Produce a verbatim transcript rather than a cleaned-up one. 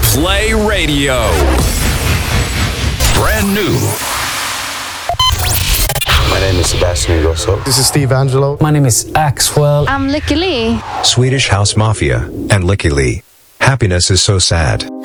Play Radio. Brand new. My name is Sebastian Ingrosso. This is Steve Angelo. My name is Axwell. I'm Lykke Li. Swedish House Mafia and Lykke Li. Happiness is so sad.